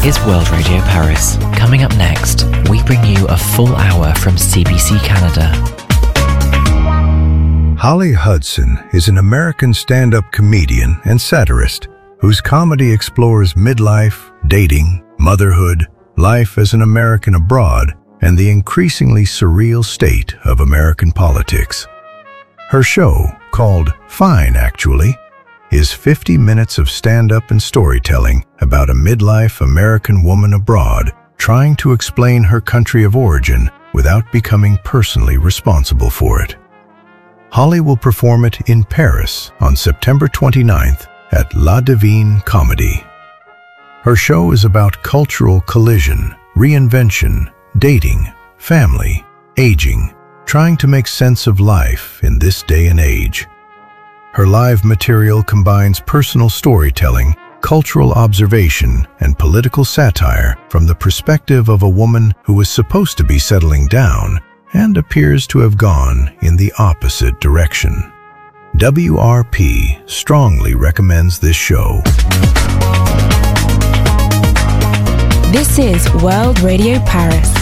is World Radio Paris. Coming up next, we bring you a full hour from CBC Canada. Holly Hudson is an American stand-up comedian and satirist whose comedy explores midlife, dating, motherhood, life as an American abroad, and the increasingly surreal state of American politics. Her show, called Fine Actually, is 50 minutes of stand-up and storytelling about a midlife American woman abroad trying to explain her country of origin without becoming personally responsible for it. Holly will perform it in Paris on September 29th at La Divine Comedy. Her show is about cultural collision, reinvention, dating, family, aging, trying to make sense of life in this day and age. Her live material combines personal storytelling, cultural observation, and political satire from the perspective of a woman who is supposed to be settling down and appears to have gone in the opposite direction. WRP strongly recommends this show. This is World Radio Paris.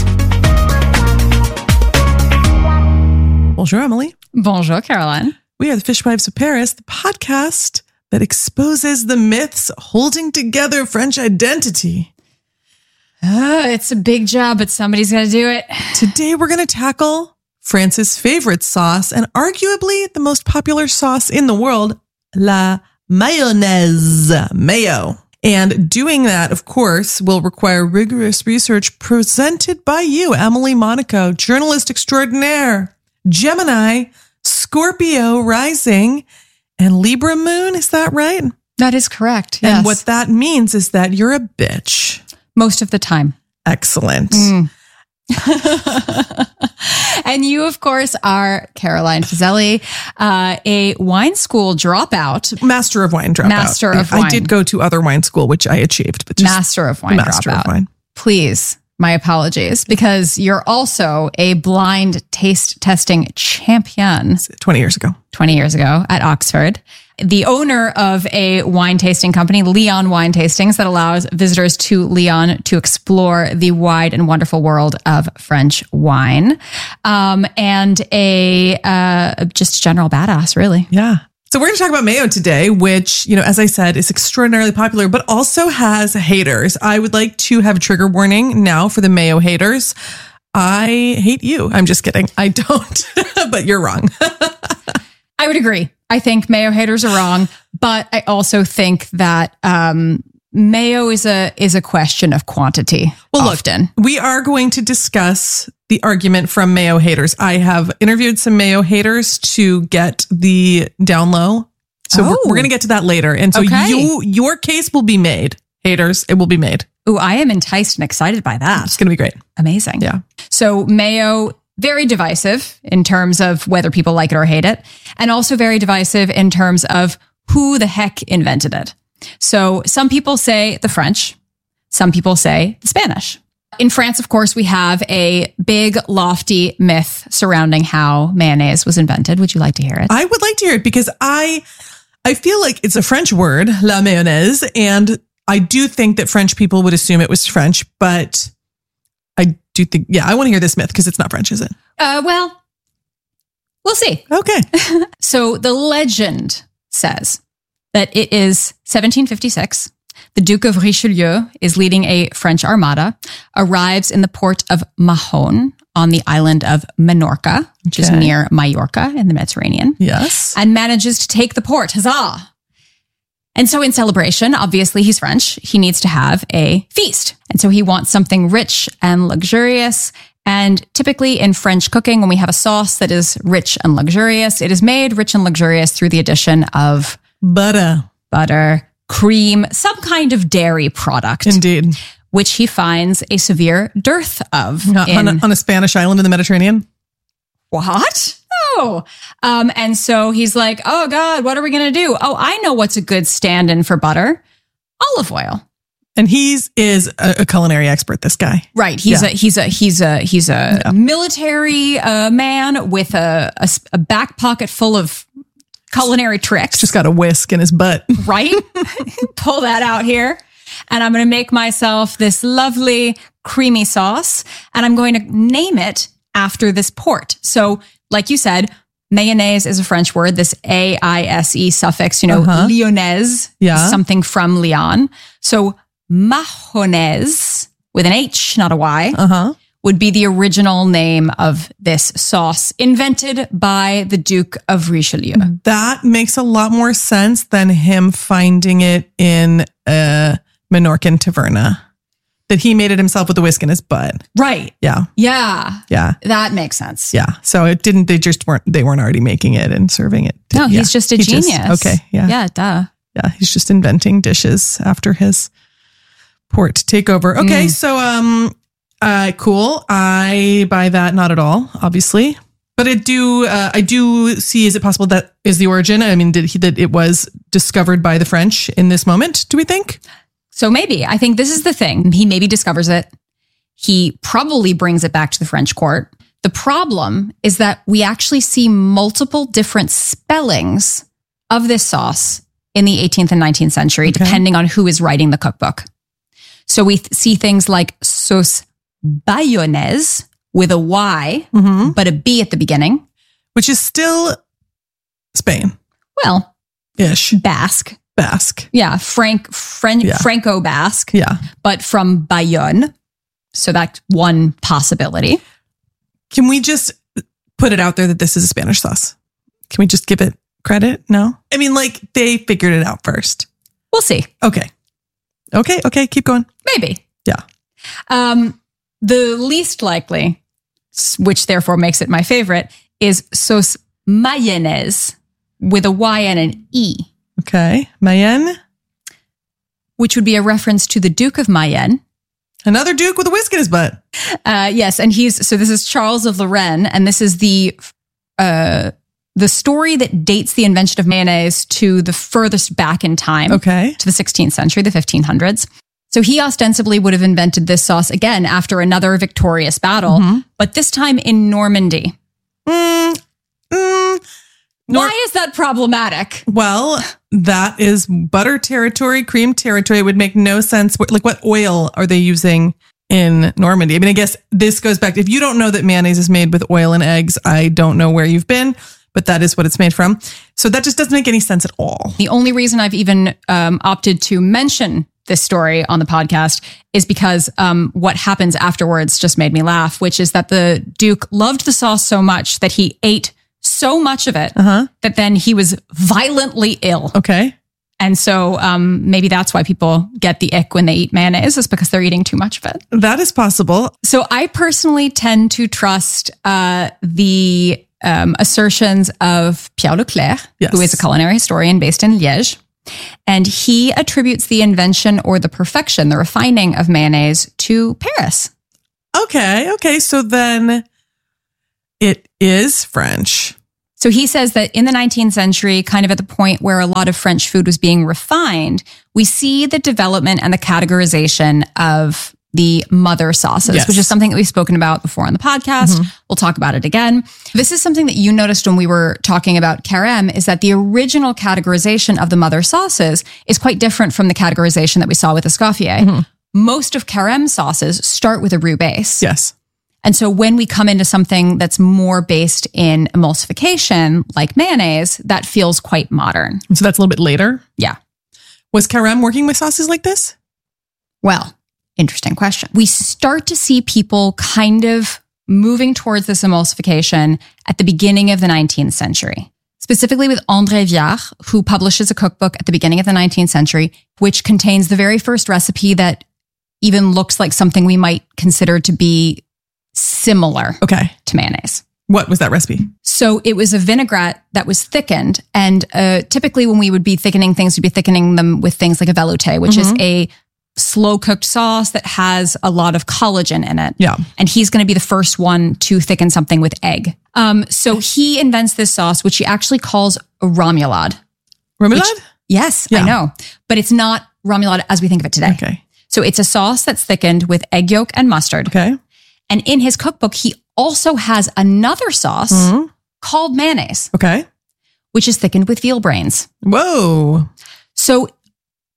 Bonjour, Emily. Bonjour, Caroline. We are the Fishwives of Paris, the podcast that exposes the myths holding together French identity. It's a big job, but somebody's got to do it. Today, we're going to tackle France's favorite sauce and arguably the most popular sauce in the world, la mayonnaise, mayo. And doing that, of course, will require rigorous research presented by you, Emily Monaco, journalist extraordinaire, Gemini, Scorpio rising, and Libra moon. Is that right? That is correct. Yes. And what that means is that you're a bitch. Most of the time. Excellent. And you, of course, are Caroline Fazeli, a wine school dropout. Master of wine dropout. Master of wine. I did go to other wine school, which I achieved. But just Master of wine Master dropout. of wine. Please, my apologies, because you're also a blind taste testing champion. 20 years ago. 20 years ago at Oxford. The owner of a wine tasting company, Leon Wine Tastings, that allows visitors to Leon to explore the wide and wonderful world of French wine. And a just general badass, really. Yeah. So we're going to talk about mayo today, which, you know, as I said, is extraordinarily popular, but also has haters. I would like to have a trigger warning now for the mayo haters. I hate you. I'm just kidding. I don't, but you're wrong. I would agree. I think mayo haters are wrong, but I also think that mayo is a question of quantity. Well, often. Look, we are going to discuss the argument from mayo haters. I have interviewed some mayo haters to get the down low. So we're going to get to that later. And so your case will be made. Haters, it will be made. Ooh, I am enticed and excited by that. It's going to be great. Amazing. Yeah. So mayo, very divisive in terms of whether people like it or hate it, and also very divisive in terms of who the heck invented it. So some people say the French, some people say the Spanish. In France, of course, we have a big, lofty myth surrounding how mayonnaise was invented. Would you like to hear it? I would like to hear it because I feel like it's a French word, la mayonnaise, and I do think that French people would assume it was French, but I do think, I want to hear this myth because it's not French, is it? Well, we'll see. Okay. So the legend says that it is 1756. The Duke of Richelieu is leading a French armada, arrives in the port of Mahon on the island of Menorca, which is near Mallorca in the Mediterranean. Yes. And manages to take the port. Huzzah! And so in celebration, obviously he's French, he needs to have a feast. And so he wants something rich and luxurious. And typically in French cooking, when we have a sauce that is rich and luxurious, it is made rich and luxurious through the addition of butter, cream, some kind of dairy product. Indeed. Which he finds a severe dearth of. On a Spanish island in the Mediterranean? What? Oh. And so he's like, oh God, what are we going to do? Oh, I know what's a good stand-in for butter. Olive oil. And is a culinary expert, this guy. Right. He's a military man with a back pocket full of culinary tricks. Just got a whisk in his butt. Right? Pull that out here. and I'm going to make myself this lovely creamy sauce, and I'm going to name it after this port. So, like you said, mayonnaise is a French word, this A-I-S-E suffix, Lyonnaise, something from Lyon. So Mahonnaise, with an H, not a Y, would be the original name of this sauce, invented by the Duke of Richelieu. That makes a lot more sense than him finding it in a Menorcan taverna. That he made it himself with a whisk in his butt. Right. Yeah. Yeah. Yeah. That makes sense. Yeah. So it didn't, they weren't already making it and serving it. No, he's just a genius. Okay. Yeah. Yeah, duh. Yeah. He's just inventing dishes after his port takeover. Okay. So, cool. I buy that. Not at all, obviously. But I do see, is it possible that is the origin? I mean, that it was discovered by the French in this moment, do we think? So maybe. I think this is the thing. He maybe discovers it. He probably brings it back to the French court. The problem is that we actually see multiple different spellings of this sauce in the 18th and 19th century, depending on who is writing the cookbook. So we see things like sauce bayonnaise with a Y, but a B at the beginning. Which is still Spain. Well, ish. Basque. Yeah, Franco-Basque. Yeah. But from Bayonne. So that's one possibility. Can we just put it out there that this is a Spanish sauce? Can we just give it credit? No? I mean, like, they figured it out first. We'll see. Okay. Keep going. Maybe. Yeah. The least likely, which therefore makes it my favorite, is sauce mayonnaise with a Y and an E. Okay. Mayenne. Which would be a reference to the Duke of Mayenne. Another Duke with a whisk in his butt. Yes. And this is Charles of Lorraine. And this is the story that dates the invention of mayonnaise to the furthest back in time. Okay. To the 16th century, the 1500s. So he ostensibly would have invented this sauce again after another victorious battle, but this time in Normandy. Why is that problematic? Well, that is butter territory, cream territory. It would make no sense. Like, what oil are they using in Normandy? I mean, I guess this goes back. If you don't know that mayonnaise is made with oil and eggs, I don't know where you've been, but that is what it's made from. So that just doesn't make any sense at all. The only reason I've even opted to mention this story on the podcast is because what happens afterwards just made me laugh, which is that the Duke loved the sauce so much that he ate so much of it that then he was violently ill. Okay. And so maybe that's why people get the ick when they eat mayonnaise, is because they're eating too much of it. That is possible. So I personally tend to trust the assertions of Pierre Leclerc, who is a culinary historian based in Liège. And he attributes the invention or the perfection, the refining of mayonnaise to Paris. Okay. So then it is French. So he says that in the 19th century, kind of at the point where a lot of French food was being refined, we see the development and the categorization of the mother sauces, which is something that we've spoken about before on the podcast. We'll talk about it again. This is something that you noticed when we were talking about carême, is that the original categorization of the mother sauces is quite different from the categorization that we saw with Escoffier. Most of carême sauces start with a roux base. Yes. And so when we come into something that's more based in emulsification, like mayonnaise, that feels quite modern. So that's a little bit later? Yeah. Was carême working with sauces like this? Well, interesting question. We start to see people kind of moving towards this emulsification at the beginning of the 19th century, specifically with André Viard, who publishes a cookbook at the beginning of the 19th century, which contains the very first recipe that even looks like something we might consider to be similar to mayonnaise. What was that recipe? So it was a vinaigrette that was thickened. And typically when we would be thickening things, we'd be thickening them with things like a velouté, which is a slow cooked sauce that has a lot of collagen in it. Yeah. And he's going to be the first one to thicken something with egg. So he invents this sauce, which he actually calls a remoulade. Remoulade? Yes, I know. But it's not remoulade as we think of it today. Okay. So it's a sauce that's thickened with egg yolk and mustard. Okay. And in his cookbook, he also has another sauce called mayonnaise. Okay. Which is thickened with veal brains. Whoa. So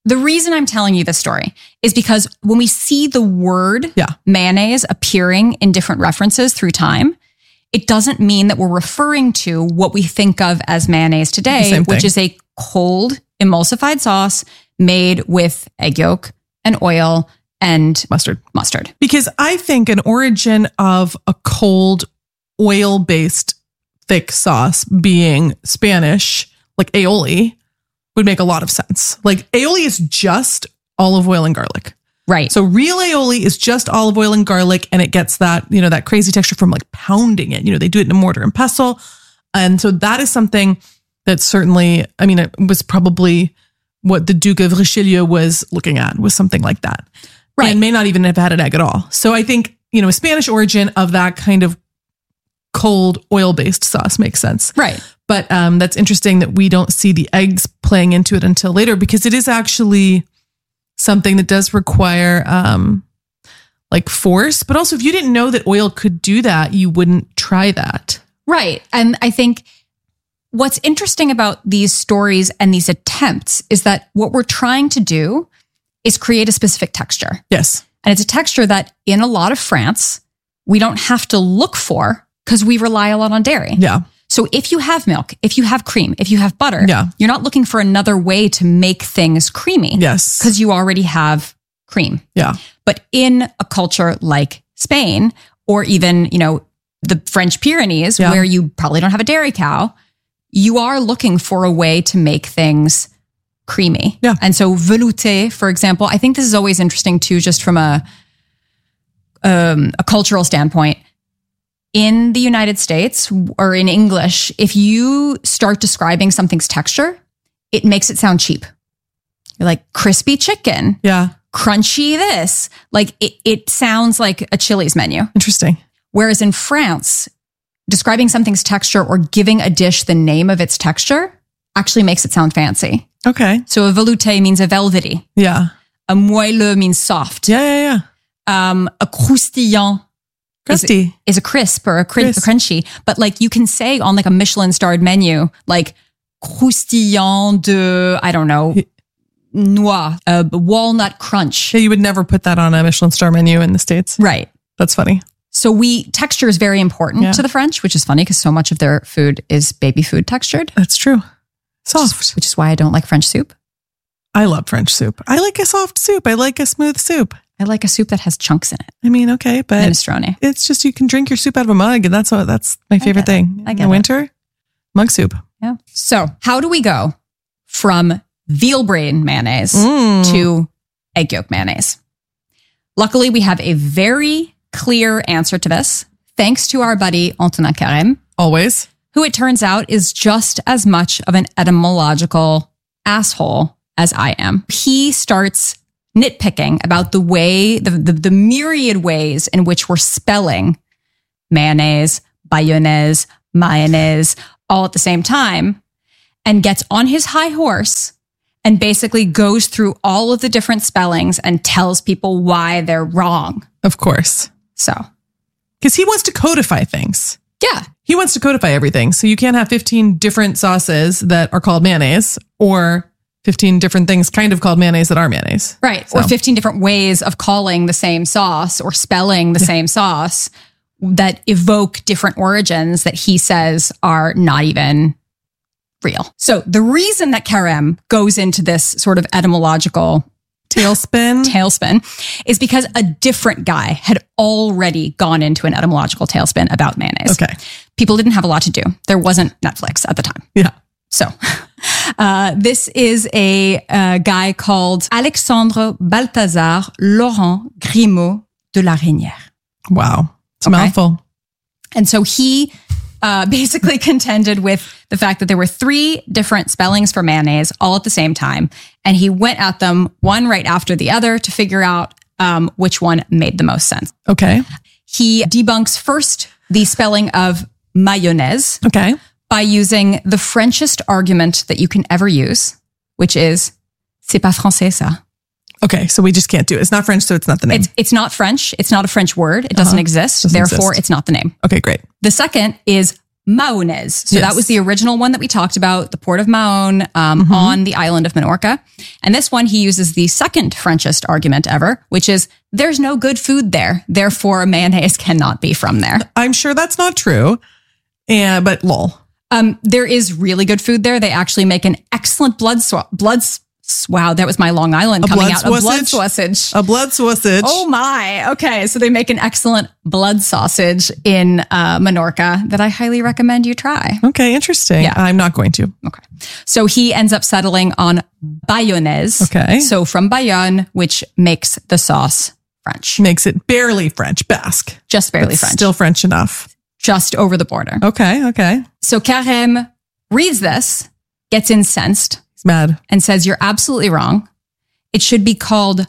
the reason I'm telling you this story is because when we see the word mayonnaise appearing in different references through time, it doesn't mean that we're referring to what we think of as mayonnaise today, which is a cold emulsified sauce made with egg yolk and oil and mustard. Because I think an origin of a cold oil-based thick sauce being Spanish, like aioli, would make a lot of sense. Like aioli is just olive oil and garlic. Right. So real aioli is just olive oil and garlic, and it gets that, that crazy texture from like pounding it. They do it in a mortar and pestle. And so that is something that certainly, it was probably what the Duke of Richelieu was looking at, was something like that. Right. And may not even have had an egg at all. So I think, a Spanish origin of that kind of cold oil-based sauce makes sense. Right. But that's interesting that we don't see the eggs playing into it until later, because it is actually something that does require like force. But also, if you didn't know that oil could do that, you wouldn't try that. Right. And I think what's interesting about these stories and these attempts is that what we're trying to do is create a specific texture. Yes. And it's a texture that in a lot of France, we don't have to look for because we rely a lot on dairy. Yeah. So if you have milk, if you have cream, if you have butter, you're not looking for another way to make things creamy. Yes. Because you already have cream. Yeah. But in a culture like Spain, or even, the French Pyrenees, where you probably don't have a dairy cow, you are looking for a way to make things creamy. Yeah. And so velouté, for example, I think this is always interesting too, just from a cultural standpoint. In the United States or in English, if you start describing something's texture, it makes it sound cheap. You're like crispy chicken, crunchy this. Like it sounds like a Chili's menu. Interesting. Whereas in France, describing something's texture or giving a dish the name of its texture actually makes it sound fancy. Okay. So a velouté means a velvety. Yeah. A moelleux means soft. Yeah. A croustillant is a crisp or a crunchy. But like you can say on like a Michelin starred menu, like croustillant de, I don't know, noix, walnut crunch. Yeah, you would never put that on a Michelin star menu in the States. Right. That's funny. So texture is very important to the French, which is funny because so much of their food is baby food textured. That's true. Soft. Which is why I don't like French soup. I love French soup. I like a soft soup. I like a smooth soup. I like a soup that has chunks in it. Okay, but minestrone. It's just you can drink your soup out of a mug, and that's my favorite thing. I get in the winter, mug soup. Yeah. So how do we go from veal brain mayonnaise to egg yolk mayonnaise? Luckily, we have a very clear answer to this, thanks to our buddy Antonin Carême. Always. Who it turns out is just as much of an etymological asshole as I am. He starts nitpicking about the way, the myriad ways in which we're spelling mayonnaise, bayonnaise, mayonnaise, all at the same time, and gets on his high horse and basically goes through all of the different spellings and tells people why they're wrong. Of course. So. Because he wants to codify things. Yeah. He wants to codify everything. So you can't have 15 different sauces that are called mayonnaise, or 15 different things kind of called mayonnaise that are mayonnaise. Right. So. Or 15 different ways of calling the same sauce or spelling the same sauce that evoke different origins that he says are not even real. So the reason that Carême goes into this sort of etymological tailspin is because a different guy had already gone into an etymological tailspin about mayonnaise. Okay. People didn't have a lot to do. There wasn't Netflix at the time. Yeah. So this is a guy called Alexandre Balthazar Laurent Grimaud de la Reynière. Wow. It's a mouthful. And so he basically contended with the fact that there were 3 different spellings for mayonnaise all at the same time. And he went at them one right after the other to figure out which one made the most sense. Okay. He debunks first the spelling of mayonnaise. Okay. By using the Frenchest argument that you can ever use, which is, c'est pas français ça. Okay, so we just can't do it. It's not French, so it's not the name. It's not French. It's not a French word. It doesn't exist. Therefore, it's not the name. Okay, great. The second is Mahonnaise. So Yes. that was the original one that we talked about, the port of Mahon on the island of Minorca. And this one, he uses the second Frenchest argument ever, which is there's no good food there. Therefore, mayonnaise cannot be from there. I'm sure that's not true. But lol. There is really good food there. They actually make an excellent wow, that was my Long Island coming out. A blood sausage. A blood sausage. Oh my. Okay. So they make an excellent blood sausage in Minorca that I highly recommend you try. Okay, interesting. Yeah. I'm not going to. Okay. So he ends up settling on Bayonnaise. Okay. So from Bayonne, which makes the sauce French. Makes it barely French, Basque. Just barely But French. Still French enough. Just over the border. Okay. So Carême reads this, gets incensed, He's mad. and says, you're absolutely wrong. It should be called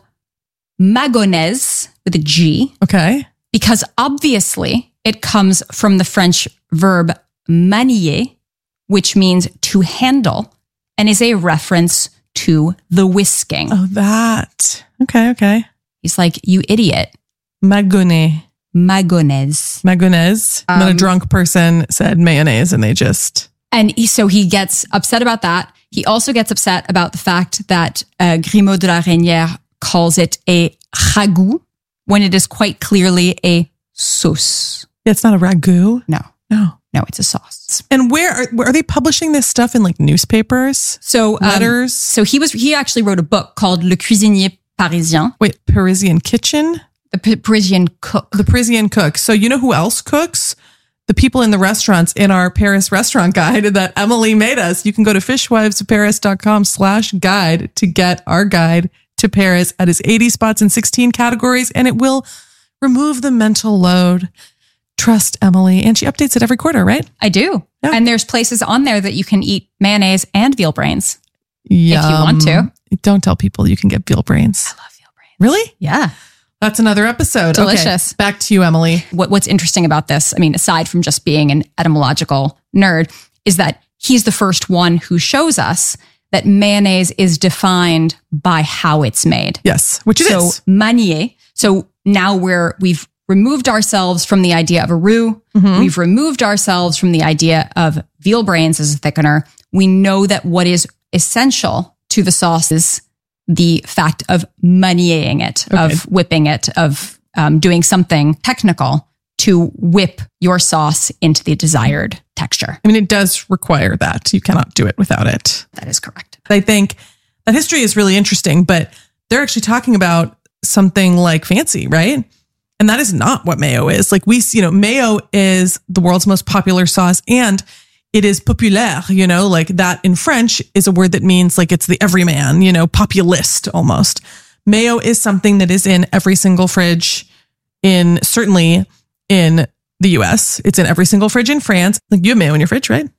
Magonnaise with a G, Okay. because obviously it comes from the French verb manier, which means to handle, and is a reference to the whisking. Oh, that. Okay. He's like, you idiot. Magonnaise. Magonnaise. Mayonnaise. And then a drunk person said mayonnaise and they just... And so he gets upset about that. He also gets upset about the fact that Grimaud de la Reynière calls it a ragout when it is quite clearly a sauce. It's not a ragu. No, it's a sauce. And where are they publishing this stuff in like newspapers? So Letters? So he actually wrote a book called Le Cuisinier Parisien, Wait, Parisian Kitchen? the Parisian cook. The Parisian cook. So you know who else cooks? The people in the restaurants in our Paris restaurant guide that Emily made us. You can go to fishwivesofparis.com/guide to get our guide to Paris at his 80 spots in 16 categories, and it will remove the mental load. Trust Emily. And she updates it every quarter, right? I do. Yeah. And there's places on there that you can eat mayonnaise and veal brains. Yum. If you want to. Don't tell people you can get veal brains. I love veal brains. Really? Yeah. That's another episode. Delicious. Okay, back to you, Emily. What's interesting about this, I mean, aside from just being an etymological nerd, is that he's the first one who shows us that mayonnaise is defined by how it's made. Yes, which it is. So manier. So now we've removed ourselves from the idea of a roux. Mm-hmm. We've removed ourselves from the idea of veal brains as a thickener. We know that what is essential to the sauce is the fact of maniering it, Okay. of whipping it, of doing something technical to whip your sauce into the desired texture. I mean, it does require that. You cannot do it without it. That is correct. I think that history is really interesting, but they're actually talking about something like fancy, right? And that is not what mayo is. Like mayo is the world's most popular sauce and it is populaire, like that in French is a word that means like it's the everyman, populist almost. Mayo is something that is in every single fridge certainly in the US. It's in every single fridge in France. Like you have mayo in your fridge, right?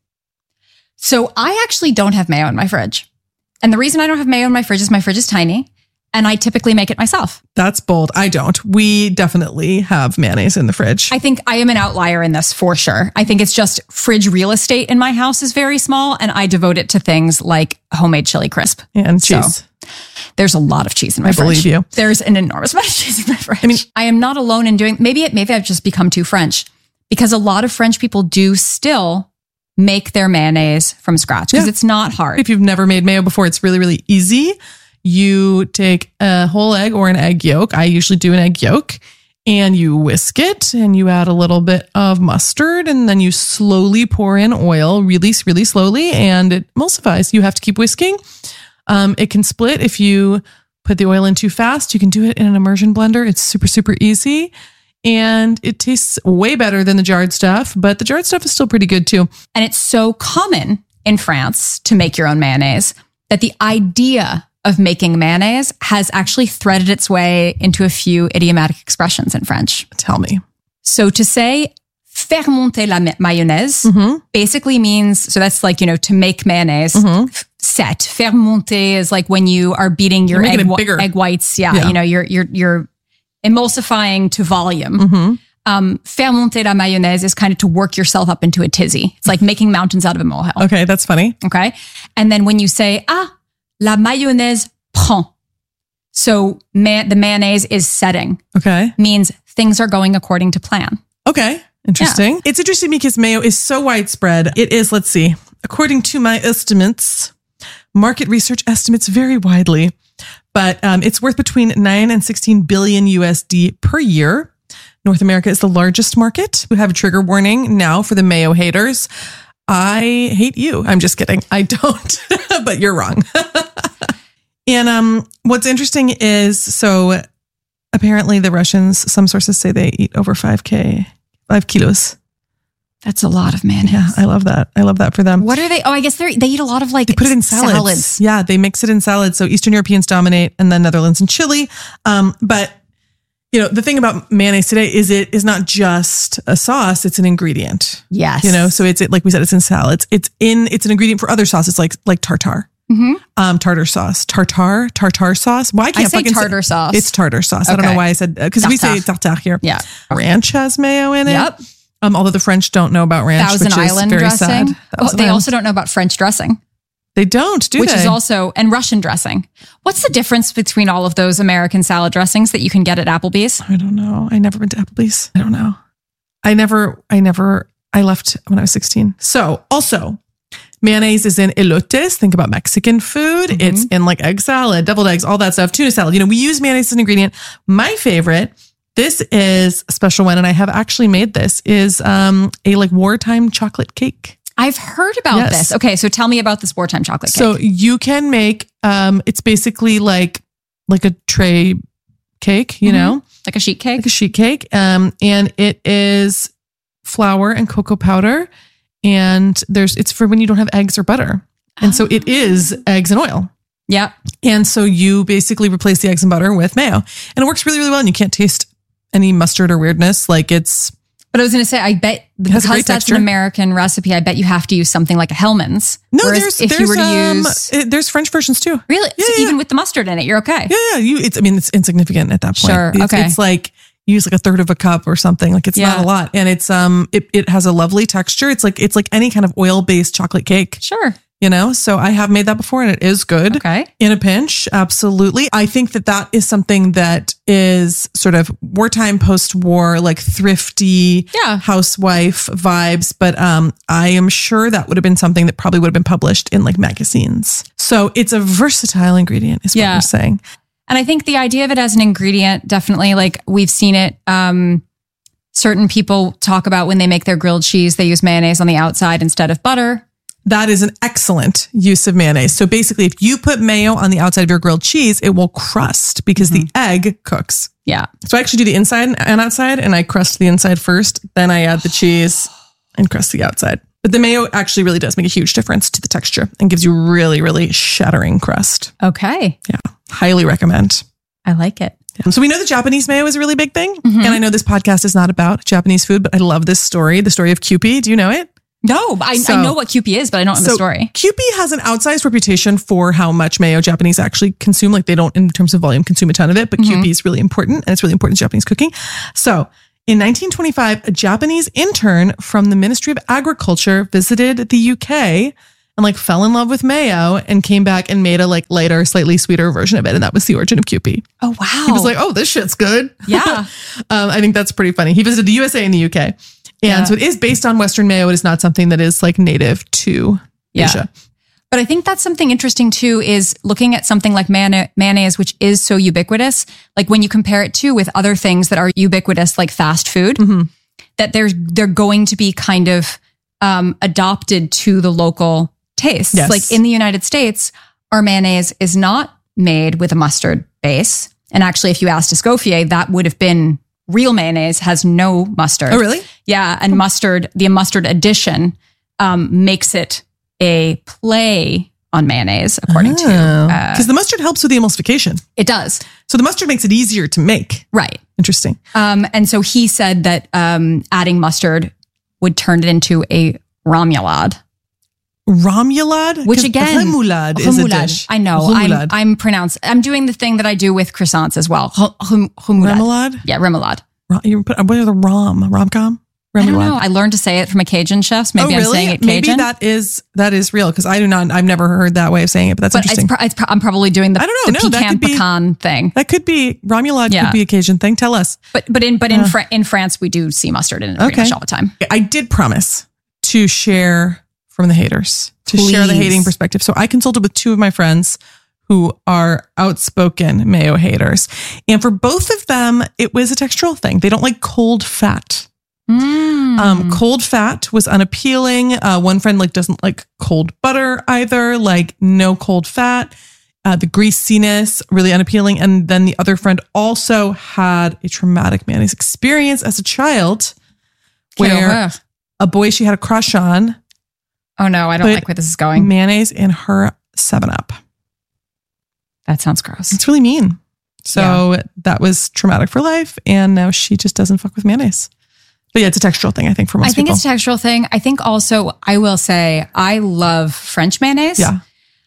So I actually don't have mayo in my fridge. And the reason I don't have mayo in my fridge is tiny. And I typically make it myself. That's bold. I don't. We definitely have mayonnaise in the fridge. I think I am an outlier in this for sure. I think it's just fridge real estate in my house is very small and I devote it to things like homemade chili crisp. And cheese. So, there's a lot of cheese in my I fridge. believe you. There's an enormous amount of cheese in my fridge. I am not alone in doing, maybe I've just become too French because a lot of French people do still make their mayonnaise from scratch because it's not hard. If you've never made mayo before, it's really, really easy. You take a whole egg or an egg yolk. I usually do an egg yolk and you whisk it and you add a little bit of mustard and then you slowly pour in oil really, really slowly and it emulsifies. You have to keep whisking. It can split if you put the oil in too fast. You can do it in an immersion blender. It's super, super easy. And it tastes way better than the jarred stuff, but the jarred stuff is still pretty good too. And it's so common in France to make your own mayonnaise that the idea of making mayonnaise has actually threaded its way into a few idiomatic expressions in French. Tell me. So to say faire monter la mayonnaise Mm-hmm. basically means, so that's like, to make mayonnaise. Set. Faire monter is like when you are beating your You're making it bigger. egg whites. Yeah. You're emulsifying to volume. Mm-hmm. Faire monter la mayonnaise is kind of to work yourself up into a tizzy. It's like making mountains out of a molehill. Okay, that's funny. Okay. And then when you say, la mayonnaise prend. So the mayonnaise is setting, Okay. means things are going according to plan. Okay. Interesting. It's interesting because mayo is so widespread. It is, let's see, according to my estimates, market research estimates vary widely, but it's worth between 9 and 16 billion USD per year. North America is the largest market. We have a trigger warning now for the mayo haters. I hate you. I'm just kidding. I don't, but you're wrong. And what's interesting is, so apparently the Russians, some sources say they eat over 5 kilos. That's a lot of mayonnaise. Yeah, I love that. I love that for them. What are they? Oh, I guess they eat a lot of like They put it in salads. Yeah, they mix it in salads. So Eastern Europeans dominate, and then Netherlands and Chile. But you know, the thing about mayonnaise today is it is not just a sauce; it's an ingredient. Yes. You know, so it's like we said, it's in salads. It's an ingredient for other sauces like tartar. Tartar sauce, tartar sauce. Why can't I say tartar sauce? It's tartar sauce. I don't know why I said, because we say tartar here. Yeah. Ranch has mayo in it. Yep. Although the French don't know about ranch, Thousand which is Island very dressing. sad. They also don't know about French dressing. They don't, do which they? is also, and Russian dressing. What's the difference between all of those American salad dressings that you can get at Applebee's? I don't know. I never been to Applebee's. I don't know. I left when I was 16. So also, mayonnaise is in elotes. Think about Mexican food. It's in like egg salad, deviled eggs, all that stuff, tuna salad. You know, we use mayonnaise as an ingredient. My favorite, this is a special one, and I have actually made this, is a like wartime chocolate cake. I've heard about this. Okay, so tell me about this wartime chocolate cake. So you can make, it's basically like a tray cake, you know? Like a sheet cake? Like a sheet cake. And it is flour and cocoa powder. And it's for when you don't have eggs or butter. And so it is eggs and oil. Yeah. And so you basically replace the eggs and butter with mayo. And it works really, really well. And you can't taste any mustard or weirdness. Like it's... But I was going to say, I bet because that's texture. an American recipe, I bet you have to use something like a Hellmann's. No, Whereas if you were to use... there's French versions too. Really? Yeah, so yeah. even with the mustard in it, you're okay? Yeah. It's insignificant at that point. Sure, okay. It's like... use like a third of a cup or something. Like it's not a lot. And it's, it has a lovely texture. It's like any kind of oil-based chocolate cake. Sure. You know, so I have made that before and it is good. Okay. In a pinch. Absolutely. I think that is something that is sort of wartime, post-war, like thrifty housewife vibes. But, I am sure that would have been something that probably would have been published in like magazines. So it's a versatile ingredient is what we're saying. And I think the idea of it as an ingredient, definitely, like we've seen it. Certain people talk about when they make their grilled cheese, they use mayonnaise on the outside instead of butter. That is an excellent use of mayonnaise. So basically, if you put mayo on the outside of your grilled cheese, it will crust because the egg cooks. Yeah. So I actually do the inside and outside, and I crust the inside first. Then I add the cheese and crust the outside. But the mayo actually really does make a huge difference to the texture and gives you really, really shattering crust. Okay. Yeah. Highly recommend. I like it. Yeah. So we know the Japanese mayo is a really big thing. And I know this podcast is not about Japanese food, but I love this story, the story of Kewpie. Do you know it? No, I know what Kewpie is, but I don't know the story. Kewpie has an outsized reputation for how much mayo Japanese actually consume. Like they don't, in terms of volume, consume a ton of it, but Kewpie is really important and it's really important to Japanese cooking. So in 1925, a Japanese intern from the Ministry of Agriculture visited the UK and like fell in love with mayo and came back and made a like lighter, slightly sweeter version of it. And that was the origin of Kewpie. Oh, wow. He was like, oh, this shit's good. Yeah. I think that's pretty funny. He visited the USA and the UK. And so it is based on Western mayo. It is not something that is like native to Asia. But I think that's something interesting too, is looking at something like mayonnaise, which is so ubiquitous. Like when you compare it to with other things that are ubiquitous, like fast food, that they're going to be kind of adopted to the local tastes. Yes. Like in the United States, our mayonnaise is not made with a mustard base. And actually, if you asked Escoffier, that would have been real mayonnaise has no mustard. Oh, really? Yeah. And the mustard addition makes it a play on mayonnaise, according to... Because the mustard helps with the emulsification. It does. So the mustard makes it easier to make. Right. Interesting. And so he said that adding mustard would turn it into a remoulade. Remoulade? Which again... Remoulade is a dish. I know. I'm doing the thing that I do with croissants as well. Remoulade? Remoulade? Yeah, remoulade. You put, what are the rom-com? I don't know. I learned to say it from a Cajun chef. So maybe I'm saying it Cajun. Maybe that is real because I've never heard that way of saying it, but that's interesting. I'm probably doing the, I don't know. the pecan thing. That could be Remoulade could be a Cajun thing. Tell us. But in France, we do see mustard in it pretty much all the time. I did promise to share from the haters, share the hating perspective. So I consulted with 2 of my friends who are outspoken mayo haters. And for both of them, it was a textural thing. They don't like cold fat. Cold fat was unappealing. One friend doesn't like cold butter either, no cold fat. The greasiness, really unappealing. And then the other friend also had a traumatic mayonnaise experience as a child where a boy she had a crush on. Oh no, I don't like where this is going. Mayonnaise in her 7-Up. That sounds gross. It's really mean. So that was traumatic for life. And now she just doesn't fuck with mayonnaise. But yeah, it's a textural thing, I think, for most people. I think it's a textural thing. I think also, I will say, I love French mayonnaise. Yeah.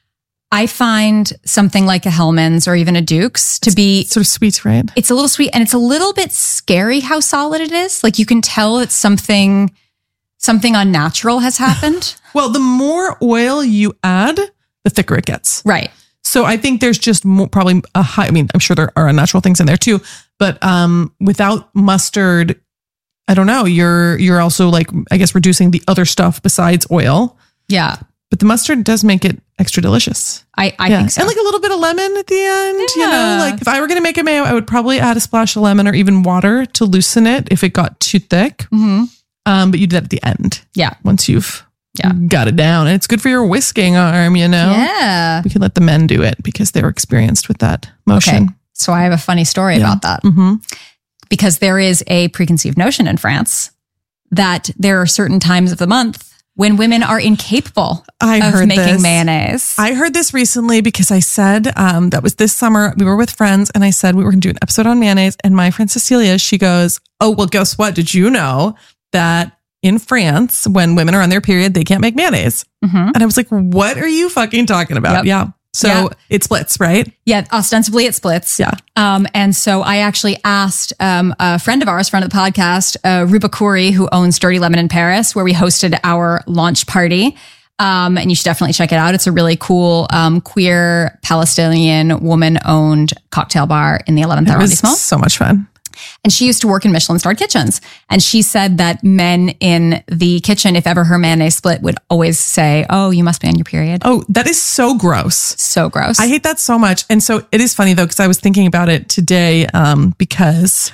I find something like a Hellmann's or even a Duke's to be sort of sweet, right? It's a little sweet and it's a little bit scary how solid it is. You can tell it's something unnatural has happened. Well, the more oil you add, the thicker it gets. Right. So I think there's just probably a high, I'm sure there are unnatural things in there too, but without mustard, I don't know, you're also I guess reducing the other stuff besides oil. Yeah. But the mustard does make it extra delicious. I think so. And a little bit of lemon at the end, if I were going to make a mayo, I would probably add a splash of lemon or even water to loosen it if it got too thick. Mm-hmm. But you do that at the end. Yeah. Once you've got it down. And it's good for your whisking arm, Yeah. We can let the men do it because they're experienced with that motion. Okay. So I have a funny story about that. Mm-hmm. Because there is a preconceived notion in France that there are certain times of the month when women are incapable of making mayonnaise. I heard this recently because I said, that was this summer, we were with friends and I said we were going to do an episode on mayonnaise. And my friend Cecilia, she goes, oh, well, guess what? Did you know that in France, when women are on their period, they can't make mayonnaise? Mm-hmm. And I was like, what are you fucking talking about? Yep. Yeah. So it splits, right? Yeah, ostensibly it splits. Yeah. And so I actually asked a friend of ours, friend of the podcast, Ruba Khoury, who owns Dirty Lemon in Paris, where we hosted our launch party. And you should definitely check it out. It's a really cool queer Palestinian woman-owned cocktail bar in the 11th arrondissement. So much fun. And she used to work in Michelin-starred kitchens. And she said that men in the kitchen, if ever her mayonnaise split, would always say, oh, you must be on your period. Oh, that is so gross. So gross. I hate that so much. And so it is funny, though, because I was thinking about it today because...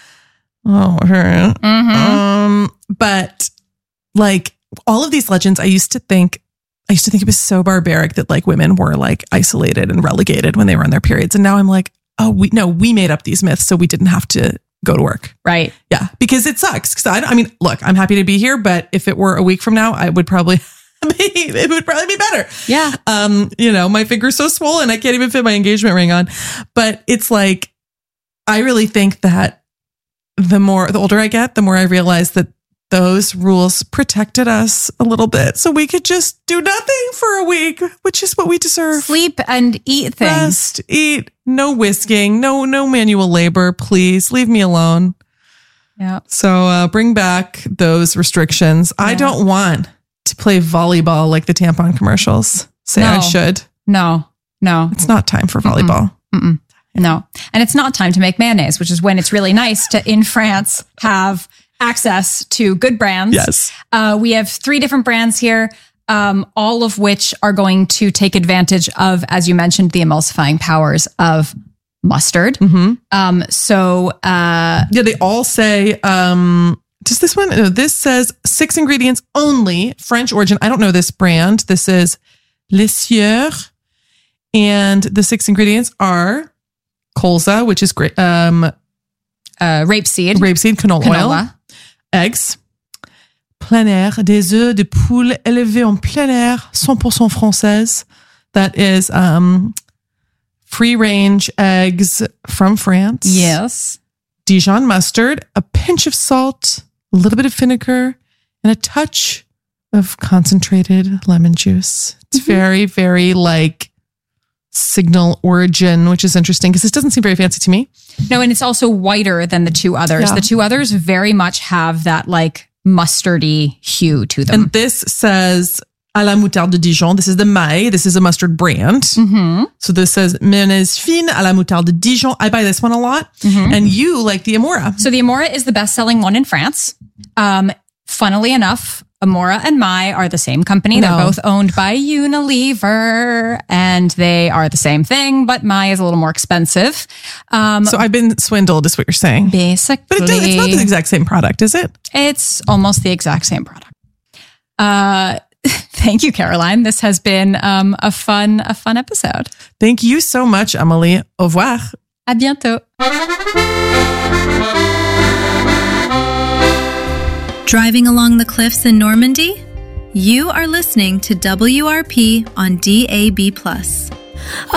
but all of these legends, I used to think it was so barbaric that women were isolated and relegated when they were on their periods. And now I'm like, oh, we made up these myths so we didn't have to go to work. Right. Yeah. Because it sucks. Because look, I'm happy to be here, but if it were a week from now, it would probably be better. Yeah. My finger's so swollen, I can't even fit my engagement ring on. But it's I really think that the older I get, the more I realize that those rules protected us a little bit. So we could just do nothing for a week, which is what we deserve. Sleep and eat things. Rest, eat, no whisking, no manual labor. Please leave me alone. Yeah. So bring back those restrictions. Yeah. I don't want to play volleyball like the tampon commercials say I should. No. It's not time for volleyball. Mm-mm. No. And it's not time to make mayonnaise, which is when it's really nice to, in France, have access to good brands. Yes. We have 3 different brands here, all of which are going to take advantage of, as you mentioned, the emulsifying powers of mustard. Mm-hmm. They all say, does this one? No, this says 6 ingredients only, French origin. I don't know this brand. This is Les Sieurs. And the 6 ingredients are colza, which is great. Rapeseed, canola oil, eggs, plein air, des œufs de poule élevés en plein air, 100% française. That is free range eggs from France. Yes. Dijon mustard, a pinch of salt, a little bit of vinegar, and a touch of concentrated lemon juice. It's very, very signal origin, which is interesting because this doesn't seem very fancy to me. No, and it's also whiter than the 2 others. Yeah. The 2 others very much have that mustardy hue to them. And this says à la moutarde de Dijon. This is the Maille. This is a mustard brand. So this says mayonnaise fine à la moutarde de Dijon. I buy this one a lot. And you like the Amora. So the Amora is the best-selling one in France. Funnily enough, Amora and Maille are the same company. They're both owned by Unilever, and they are the same thing, but Maille is a little more expensive. So I've been swindled, is what you're saying. Basically. But it's not the exact same product, is it? It's almost the exact same product. Thank you, Caroline. This has been a fun episode. Thank you so much, Emily. Au revoir. À bientôt. Driving along the cliffs in Normandy? You are listening to WRP on DAB+.